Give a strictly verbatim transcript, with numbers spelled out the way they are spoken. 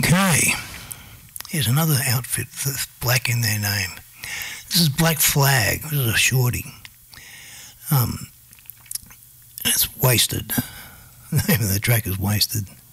Okay, here's another outfit that's black in their name. This is Black Flag. This is a shorty. Um, it's Wasted. The name of the track is Wasted.